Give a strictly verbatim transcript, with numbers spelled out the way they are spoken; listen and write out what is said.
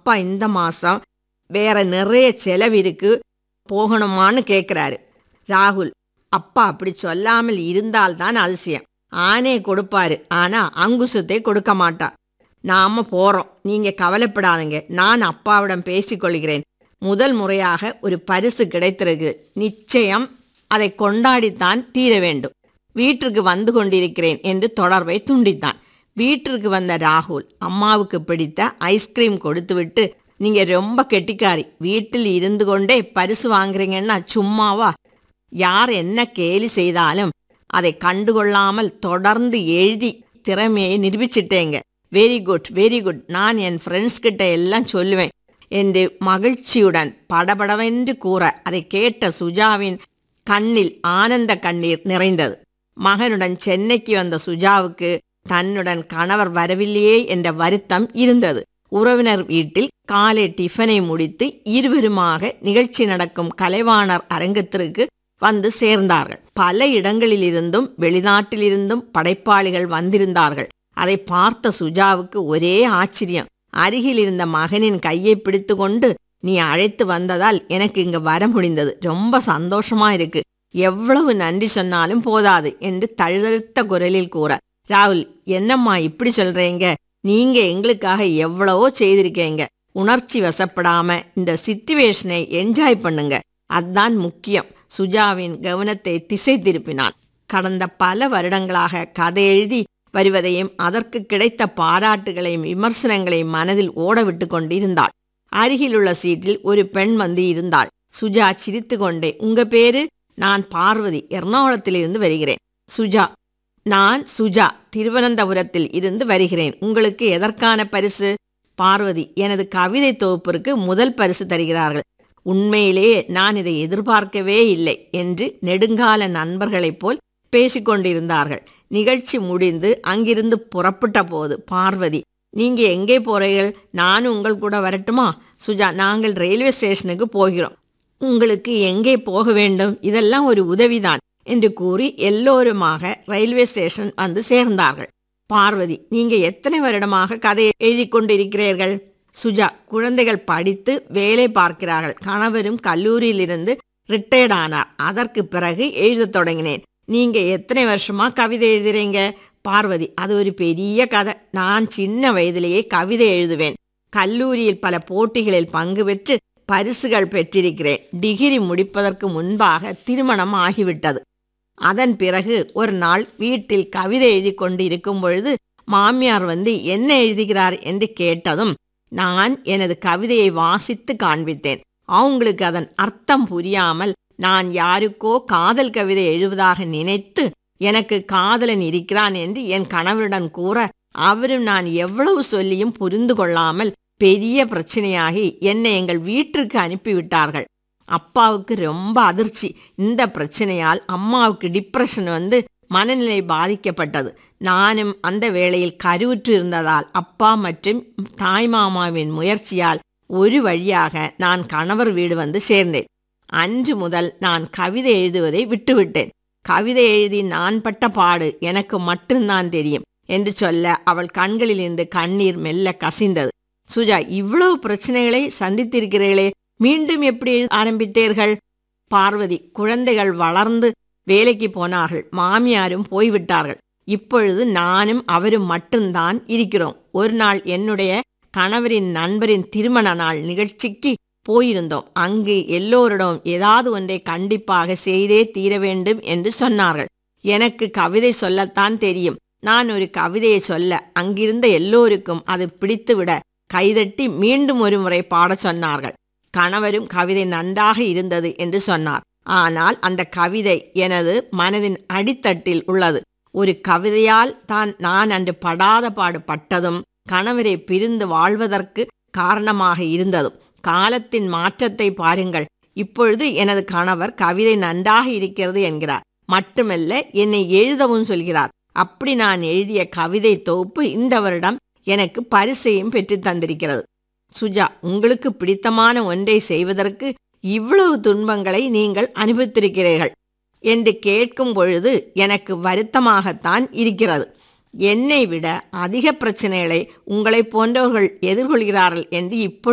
அப்பா இந்த மாசம் வேற நிறைய செலவிருக்கு, போகணுமான்னு கேட்குறாரு. ராகுல்: அப்பா அப்படி சொல்லாமல் இருந்தால்தான் அதிசயம். ஆனே கொடுப்பாரு, ஆனா அங்குசத்தை கொடுக்க மாட்டா. நாம போறோம், நீங்க கவலைப்படாதீங்க. நான் அப்பாவிடம் பேசிக்கொள்கிறேன். முதல் முறையாக ஒரு பரிசு கிடைத்திருக்கு. நிச்சயம் அதை கொண்டாடித்தான் தீர வேண்டும். வீட்டிற்கு வந்து கொண்டிருக்கிறேன் என்று தொடர்பை துண்டித்தான். வீட்டிற்கு வந்த ராகுல் அம்மாவுக்கு பிடித்த ஐஸ்கிரீம் கொடுத்துவிட்டு, நீங்க ரொம்ப கெட்டிக்காரி, வீட்டில் இருந்து கொண்டே பரிசு வாங்குறீங்கன்னா சும்மாவா? யார் என்ன கேலி செய்தாலும் அதை கண்டுகொள்ளாமல் தொடர்ந்து எழுதி திறமையை நிரூபிச்சிட்டேங்க. வெரி குட் வெரி குட், நான் என் ஃப்ரெண்ட்ஸ் கிட்ட எல்லாம் சொல்லுவேன் என்று மகிழ்ச்சியுடன் படபடவென்று கூற, அதை கேட்ட சுஜாவின் கண்ணில் ஆனந்த கண்ணீர் நிறைந்தது. மகனுடன் சென்னைக்கு வந்த சுஜாவுக்கு தன்னுடன் கணவர் வரவில்லையே என்ற வருத்தம் இருந்தது. உறவினர் வீட்டில் காலை டிஃபனை முடித்து இருவருமாக நிகழ்ச்சி நடக்கும் கலைவாணர் அரங்கத்திற்கு வந்து சேர்ந்தார்கள். பல இடங்களிலிருந்தும் வெளிநாட்டிலிருந்தும் படைப்பாளிகள் வந்திருந்தார்கள். அதை பார்த்த சுஜாவுக்கு ஒரே ஆச்சரியம். அருகில் இருந்த மகனின் கையை பிடித்து கொண்டு, நீ அழைத்து வந்ததால் எனக்கு இங்க வர முடிந்தது, ரொம்ப சந்தோஷமா இருக்கு, எவ்வளவு நன்றி சொன்னாலும் போதாது என்று தழுதழுத்த குரலில் கூற, ராகுல்: என்னம்மா இப்படி சொல்றீங்க? நீங்க எங்களுக்காக எவ்வளவோ செய்திருக்கீங்க. உணர்ச்சி வசப்படாம இந்த சிச்சுவேஷனை என்ஜாய் பண்ணுங்க, அதுதான் முக்கியம். சுஜாவின் கவனத்தை திசை திருப்பினான். கடந்த பல வருடங்களாக கதை எழுதி வருவதையும் அதற்கு கிடைத்த பாராட்டுகளையும் விமர்சனங்களையும் மனதில் ஓடவிட்டு கொண்டிருந்தாள். அருகிலுள்ள சீட்டில் ஒரு பெண் வந்து இருந்தாள். சுஜா சிரித்து கொண்டே, உங்க பேரு? நான் பார்வதி, எர்ணாகுளத்திலிருந்து வருகிறேன். சுஜா: நான் சுஜா, திருவனந்தபுரத்தில் இருந்து வருகிறேன். உங்களுக்கு எதற்கான பரிசு? பார்வதி: எனது கவிதை தொகுப்பிற்கு முதல் பரிசு தருகிறார்கள். உண்மையிலேயே நான் இதை எதிர்பார்க்கவே இல்லை என்று நெடுங்கால நண்பர்களைப் போல் பேசிக்கொண்டிருந்தார்கள். நிகழ்ச்சி முடிந்து அங்கிருந்து புறப்பட்ட போது பார்வதி: நீங்க எங்கே போறீர்கள்? நானும் உங்கள் கூட வரட்டுமா? சுஜா: நாங்கள் ரயில்வே ஸ்டேஷனுக்கு போகிறோம். உங்களுக்கு எங்கே போக வேண்டும்? இதெல்லாம் ஒரு உதவிதான் என்று கூறி எல்லோருமாக ரயில்வே ஸ்டேஷன் வந்து சேர்ந்தார்கள். பார்வதி: நீங்க எத்தனை வருடமாக கதை எழுதி கொண்டிருக்கிறீர்கள்? சுஜா: குழந்தைகள் படித்து வேலை பார்க்கிறார்கள். கணவரும் கல்லூரியிலிருந்து ரிட்டையர்ட் ஆனார். அதற்கு பிறகு எழுதத் தொடங்கினேன். நீங்க எத்தனை வருஷமா கவிதை எழுதுறீங்க? பார்வதி: அது ஒரு பெரிய கதை. நான் சின்ன வயதிலேயே கவிதை எழுதுவேன். கல்லூரியில் பல போட்டிகளில் பங்கு பெற்று பரிசுகள் பெற்றிருக்கிறேன். டிகிரி முடிப்பதற்கு முன்பாக திருமணம் ஆகிவிட்டது. அதன் பிறகு ஒரு நாள் வீட்டில் கவிதை எழுதி கொண்டு இருக்கும் பொழுது மாமியார் வந்து என்ன எழுதுகிறார் என்று கேட்டதும் நான் எனது கவிதையை வாசித்து காண்பித்தேன். அவங்களுக்கு அதன் அர்த்தம் புரியாமல் நான் யாருக்கோ காதல் கவிதை எழுதுவதாக நினைத்து, எனக்கு காதலன் இருக்கிறான் என்று என் கணவருடன் கூற, அவரும் நான் எவ்வளவு சொல்லியும் புரிந்து கொள்ளாமல் பெரிய பிரச்சனையாகி என்னை எங்கள் வீட்டிற்கு அனுப்பிவிட்டார்கள். அப்பாவுக்கு ரொம்ப அதிர்ச்சி. இந்த பிரச்சனையால் அம்மாவுக்கு டிப்ரெஷன் வந்து மனநிலை பாதிக்கப்பட்டது. நானும் அந்த வேளையில் கருவுற்று இருந்ததால் அப்பா மற்றும் தாய்மாமாவின் முயற்சியால் ஒரு வழியாக நான் கணவர் வீடு வந்து சேர்ந்தேன். அன்று முதல் நான் கவிதை எழுதுவதை விட்டுவிட்டேன். கவிதை எழுதி நான் பட்ட பாடு எனக்கு மட்டும்தான் தெரியும் என்று சொல்ல அவள் கண்களிலிருந்து கண்ணீர் மெல்ல கசிந்தது. சுஜா: இவ்வளவு பிரச்சனைகளை சந்தித்திருக்கிறீர்களே, மீண்டும் எப்படி ஆரம்பித்தீர்கள்? பார்வதி: குழந்தைகள் வளர்ந்து வேலைக்கு போனார்கள், மாமியாரும் போய்விட்டார்கள். இப்பொழுது நானும் அவரும் மட்டும்தான் இருக்கிறோம். ஒரு நாள் என்னுடைய கணவரின் நண்பரின் திருமண நாள் நிகழ்ச்சிக்கு போயிருந்தோம். அங்கு எல்லோரிடம் ஏதாவது ஒன்றை கண்டிப்பாக செய்தே தீர வேண்டும் என்று சொன்னார்கள். எனக்கு கவிதை சொல்லத்தான் தெரியும். நான் ஒரு கவிதையை சொல்ல அங்கிருந்த எல்லோருக்கும் அது பிடித்துவிட கைதட்டி மீண்டும் ஒரு முறை பாடச் சொன்னார்கள். கணவரும் கவிதை நன்றாக இருந்தது என்று சொன்னார். ஆனால் அந்த கவிதை எனது மனதின் அடித்தட்டில் உள்ளது. ஒரு கவிதையால் தான் நான் அன்று படாத பாடு பட்டதும் கணவரை பிரிந்து வாழ்வதற்கு காரணமாக இருந்ததும். காலத்தின் மாற்றத்தை பாருங்கள். இப்பொழுது எனது கணவர் கவிதை நன்றாக இருக்கிறது என்கிறார். மட்டுமல்ல, என்னை எழுதவும் சொல்கிறார். அப்படி நான் எழுதிய கவிதை தொகுப்பு இந்த வருடம் எனக்கு பரிசையும் பெற்று தந்திருக்கிறது. சுஜா: உங்களுக்கு பிடித்தமான ஒன்றை செய்வதற்கு இவ்வளவு துன்பங்களை நீங்கள் அனுபவித்திருக்கிறீர்கள் என்று கேட்கும் பொழுது எனக்கு வருத்தமாகத்தான் இருக்கிறது. என்னை விட அதிக பிரச்சனைகளை உங்களை போன்றவர்கள் எதிர்கொள்கிறார்கள் என்று இப்போ